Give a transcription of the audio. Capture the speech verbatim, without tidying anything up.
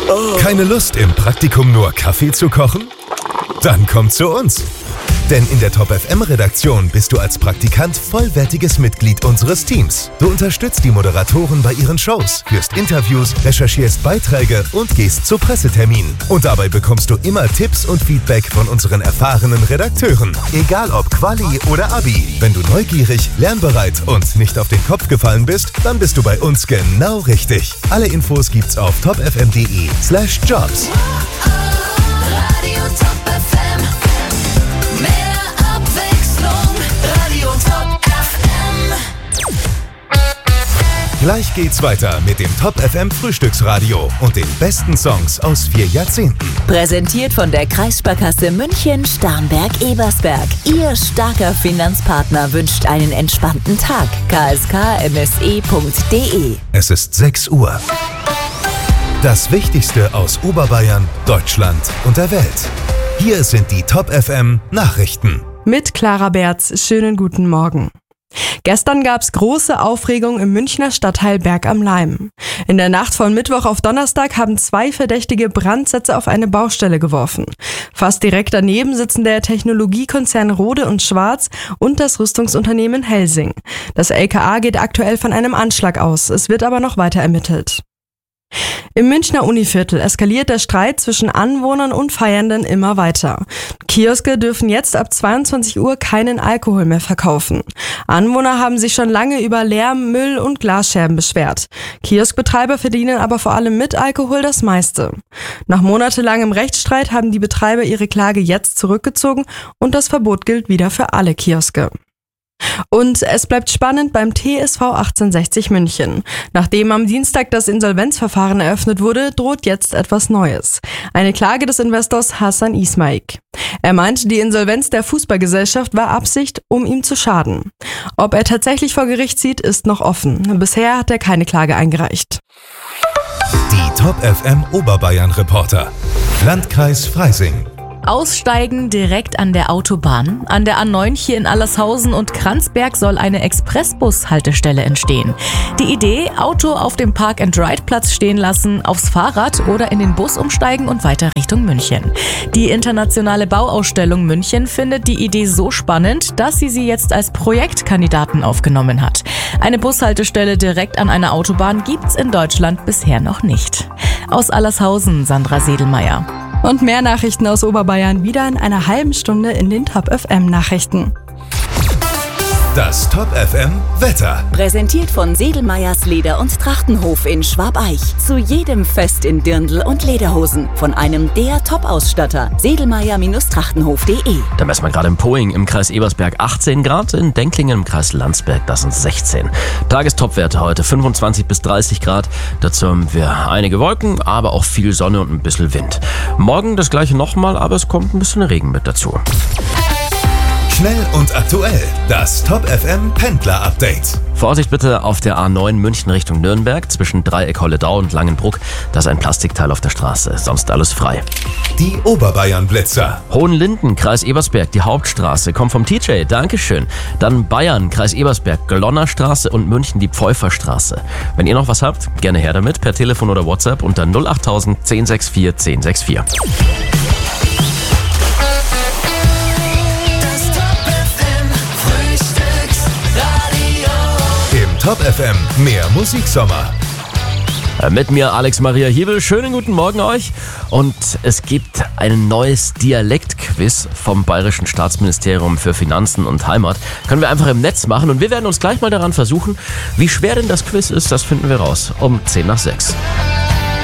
Keine Lust, im Praktikum nur Kaffee zu kochen? Dann komm zu uns. Denn in der Top F M-Redaktion bist du als Praktikant vollwertiges Mitglied unseres Teams. Du unterstützt die Moderatoren bei ihren Shows, führst Interviews, recherchierst Beiträge und gehst zu Presseterminen. Und dabei bekommst du immer Tipps und Feedback von unseren erfahrenen Redakteuren. Egal ob Quali oder Abi. Wenn du neugierig, lernbereit und nicht auf den Kopf gefallen bist, dann bist du bei uns genau richtig. Alle Infos gibt's auf topfm.de slash jobs. Radio Top F M. Mehr Abwechslung. Radio Top F M. Gleich geht's weiter mit dem Top F M Frühstücksradio und den besten Songs aus vier Jahrzehnten. Präsentiert von der Kreissparkasse München Starnberg-Ebersberg. Ihr starker Finanzpartner wünscht einen entspannten Tag. k s k m s e punkt d e. Es ist sechs Uhr. Das Wichtigste aus Oberbayern, Deutschland und der Welt. Hier sind die Top F M Nachrichten. Mit Clara Berz, schönen guten Morgen. Gestern gab's große Aufregung im Münchner Stadtteil Berg am Laim. In der Nacht von Mittwoch auf Donnerstag haben zwei Verdächtige Brandsätze auf eine Baustelle geworfen. Fast direkt daneben sitzen der Technologiekonzern Rode und Schwarz und das Rüstungsunternehmen Helsing. Das L K A geht aktuell von einem Anschlag aus, es wird aber noch weiter ermittelt. Im Münchner Univiertel eskaliert der Streit zwischen Anwohnern und Feiernden immer weiter. Kioske dürfen jetzt ab zweiundzwanzig Uhr keinen Alkohol mehr verkaufen. Anwohner haben sich schon lange über Lärm, Müll und Glasscherben beschwert. Kioskbetreiber verdienen aber vor allem mit Alkohol das meiste. Nach monatelangem Rechtsstreit haben die Betreiber ihre Klage jetzt zurückgezogen und das Verbot gilt wieder für alle Kioske. Und es bleibt spannend beim T S V achtzehnhundertsechzig München. Nachdem am Dienstag das Insolvenzverfahren eröffnet wurde, droht jetzt etwas Neues. Eine Klage des Investors Hassan Ismaik. Er meinte, die Insolvenz der Fußballgesellschaft war Absicht, um ihm zu schaden. Ob er tatsächlich vor Gericht zieht, ist noch offen. Bisher hat er keine Klage eingereicht. Die Top F M Oberbayern Reporter. Landkreis Freising. Aussteigen direkt an der Autobahn. An der A neun hier in Allershausen und Kranzberg soll eine Expressbus-Haltestelle entstehen. Die Idee, Auto auf dem Park-and-Ride-Platz stehen lassen, aufs Fahrrad oder in den Bus umsteigen und weiter Richtung München. Die internationale Bauausstellung München findet die Idee so spannend, dass sie sie jetzt als Projektkandidaten aufgenommen hat. Eine Bushaltestelle direkt an einer Autobahn gibt's in Deutschland bisher noch nicht. Aus Allershausen, Sandra Sedelmeier. Und mehr Nachrichten aus Oberbayern wieder in einer halben Stunde in den Top F M Nachrichten. Das Top F M Wetter. Präsentiert von Sedelmeyers Leder- und Trachtenhof in Schwabeich. Zu jedem Fest in Dirndl und Lederhosen. Von einem der Top-Ausstatter. sedelmeyer Trachtenhof punkt de. Da messen wir gerade in Poing im Kreis Ebersberg achtzehn Grad, in Denklingen im Kreis Landsberg, das sind sechzehn. Tagestopwerte heute fünfundzwanzig bis dreißig Grad. Dazu haben wir einige Wolken, aber auch viel Sonne und ein bisschen Wind. Morgen das gleiche nochmal, aber es kommt ein bisschen Regen mit dazu. Schnell und aktuell. Das Top F M Pendler Update. Vorsicht bitte auf der A neun München Richtung Nürnberg zwischen Dreieck-Holledau und Langenbruck. Da ist ein Plastikteil auf der Straße, sonst alles frei. Die Oberbayern Blitzer. Hohenlinden, Kreis Ebersberg, die Hauptstraße. Kommt vom T J, Dankeschön. Dann Bayern, Kreis Ebersberg, Glonnerstraße und München die Pfeuferstraße. Wenn ihr noch was habt, gerne her damit per Telefon oder WhatsApp unter null achttausend zehn sechs vier zehn sechs vier. Top F M, mehr Musiksommer. Mit mir Alex Maria Hiebel. Schönen guten Morgen euch. Und es gibt ein neues Dialektquiz vom Bayerischen Staatsministerium für Finanzen und Heimat. Können wir einfach im Netz machen und wir werden uns gleich mal daran versuchen, wie schwer denn das Quiz ist. Das finden wir raus um zehn nach sechs.